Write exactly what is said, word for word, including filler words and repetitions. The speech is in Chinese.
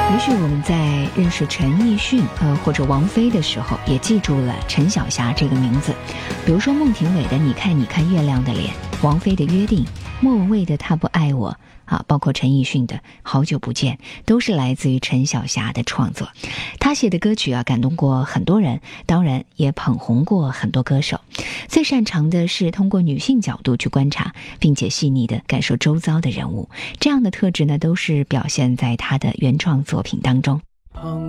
也许我们在认识陈奕迅呃或者王菲的时候，也记住了陈小霞这个名字。比如说孟庭苇的《你看你看月亮的脸》，王菲的《约定》，莫文蔚的《他不爱我》啊，包括陈奕迅的《好久不见》，都是来自于陈小霞的创作。她写的歌曲啊，感动过很多人，当然也捧红过很多歌手。最擅长的是通过女性角度去观察，并且细腻地感受周遭的人物，这样的特质呢，都是表现在她的原创作品当中。